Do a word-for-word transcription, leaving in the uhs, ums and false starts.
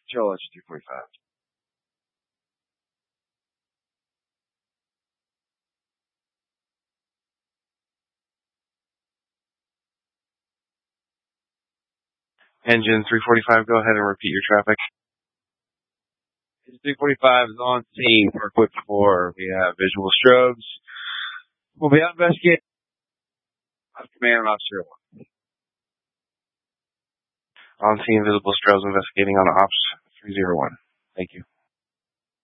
Charlie three forty-five. Engine three forty-five, go ahead and repeat your traffic. three forty-five is on scene for quick four. We have visual strobes. We'll be out investigating. Command Officer one. On scene, visible strobes investigating on Ops three oh one. Thank you.